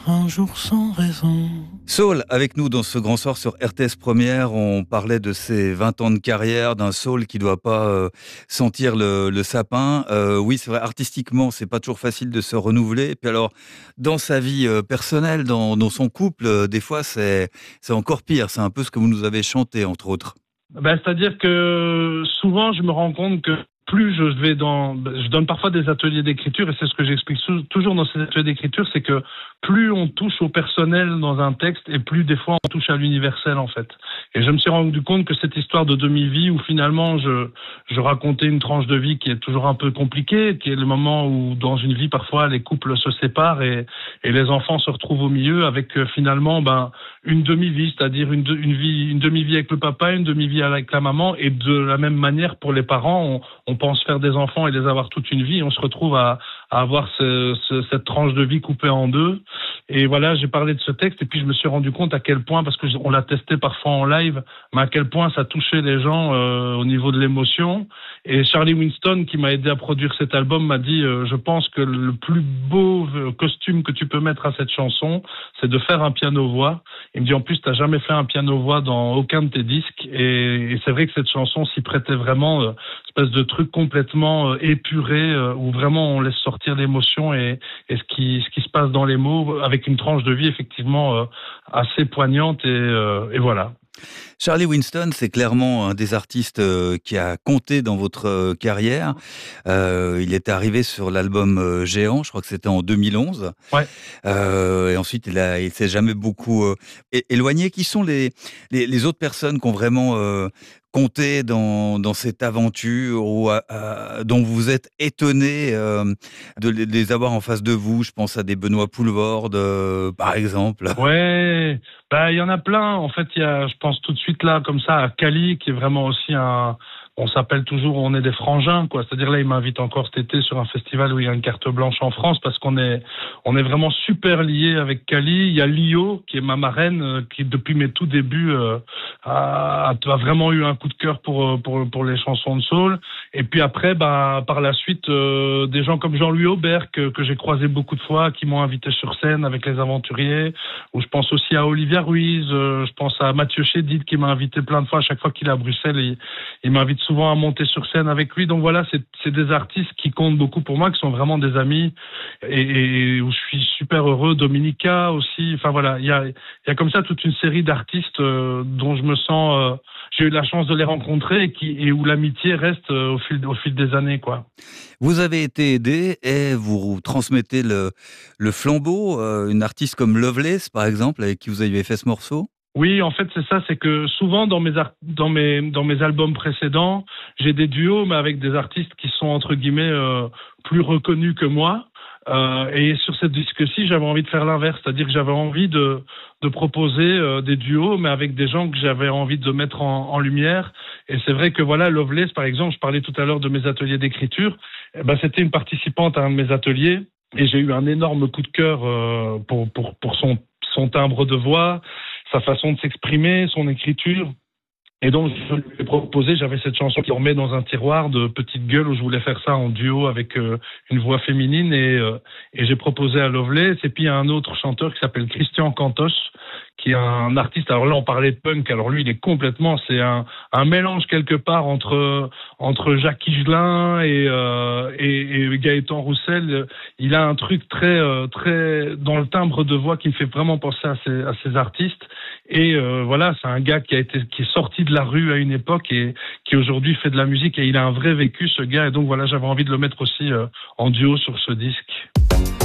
un jour sans raison. Saul, avec nous dans ce grand soir sur RTS Première, on parlait de ses 20 ans de carrière, d'un Saul qui doit pas sentir le sapin. Oui, c'est vrai, artistiquement, c'est pas toujours facile de se renouveler. Et puis alors, dans sa vie personnelle, dans son couple, des fois, c'est encore pire. C'est un peu ce que vous nous avez chanté, entre autres. C'est-à-dire que souvent, je me rends compte que plus je donne parfois des ateliers d'écriture, et c'est ce que j'explique toujours dans ces ateliers d'écriture, c'est que plus on touche au personnel dans un texte, et plus des fois on touche à l'universel en fait. Et je me suis rendu compte que cette histoire de demi-vie, où finalement je racontais une tranche de vie qui est toujours un peu compliquée, qui est le moment où dans une vie parfois les couples se séparent et les enfants se retrouvent au milieu, avec finalement une demi-vie, c'est-à-dire une demi-vie avec le papa, une demi-vie avec la maman, et de la même manière pour les parents, on pense faire des enfants et les avoir toute une vie, et on se retrouve à avoir cette tranche de vie coupée en deux. Et voilà, j'ai parlé de ce texte, et puis je me suis rendu compte à quel point, parce qu'on l'a testé parfois en live, mais à quel point ça touchait les gens au niveau de l'émotion. Et Charlie Winston, qui m'a aidé à produire cet album, m'a dit je pense que le plus beau costume que tu peux mettre à cette chanson, c'est de faire un piano-voix. Il me dit en plus, t'as jamais fait un piano-voix dans aucun de tes disques, et c'est vrai que cette chanson s'y prêtait vraiment, espèce de truc complètement épuré, où vraiment on laisse sortir l'émotion et ce qui se passe dans les mots, avec une tranche de vie effectivement assez poignante, et voilà. Charlie Winston, c'est clairement un des artistes qui a compté dans votre carrière. Il est arrivé sur l'album Géant, je crois que c'était en 2011. Ouais. Et ensuite, il s'est jamais beaucoup éloigné. Qui sont les autres personnes qui ont vraiment compté dans cette aventure, ou dont vous êtes étonné de les avoir en face de vous? Je pense à des Benoît Poelvoorde, par exemple. Ouais, il y en a plein. En fait, je pense tout de suite là, comme ça, à Kali, qui est vraiment aussi on s'appelle toujours, on est des frangins, quoi. C'est-à-dire là, il m'invite encore cet été sur un festival où il y a une carte blanche en France, parce qu'on est vraiment super liés avec Kali. Il y a Lio, qui est ma marraine, qui depuis mes tout débuts a vraiment eu un coup de cœur pour les chansons de soul. Et puis après, par la suite, des gens comme Jean-Louis Aubert, que j'ai croisé beaucoup de fois, qui m'ont invité sur scène avec les Aventuriers. Ou je pense aussi à Olivia Ruiz, je pense à Mathieu Chédid, qui m'a invité plein de fois. À chaque fois qu'il est à Bruxelles, il m'invite souvent à monter sur scène avec lui. Donc voilà, c'est des artistes qui comptent beaucoup pour moi, qui sont vraiment des amis, et où je suis super heureux. Dominica aussi. Enfin voilà, il y a comme ça toute une série d'artistes dont je me sens... j'ai eu la chance de les rencontrer, et où l'amitié reste au fil des années, quoi. Vous avez été aidé et vous transmettez le flambeau. Une artiste comme Loveless, par exemple, avec qui vous avez fait ce morceau. Oui, en fait, c'est ça, c'est que souvent dans mes albums précédents, j'ai des duos, mais avec des artistes qui sont entre guillemets plus reconnus que moi. Et sur cette disque-ci, j'avais envie de faire l'inverse, c'est-à-dire que j'avais envie de proposer des duos, mais avec des gens que j'avais envie de mettre en lumière. Et c'est vrai que voilà, Loveless, par exemple, je parlais tout à l'heure de mes ateliers d'écriture. C'était une participante à un de mes ateliers, et j'ai eu un énorme coup de cœur pour son timbre de voix, sa façon de s'exprimer, son écriture. Et donc, je lui ai proposé, j'avais cette chanson qui remet dans un tiroir de Petite Gueule, où je voulais faire ça en duo avec une voix féminine, et j'ai proposé à Loveless. Et puis, il y a un autre chanteur qui s'appelle Christian Cantos, qui est un artiste. Alors là, on parlait de punk. Alors lui, il est complètement, c'est un mélange quelque part entre Jacques Higelin et Gaëtan Roussel. Il a un truc très dans le timbre de voix qui me fait vraiment penser à ces artistes. Et voilà, c'est un gars qui est sorti de la rue à une époque, et qui aujourd'hui fait de la musique, et il a un vrai vécu, ce gars. Et donc voilà, j'avais envie de le mettre aussi en duo sur ce disque.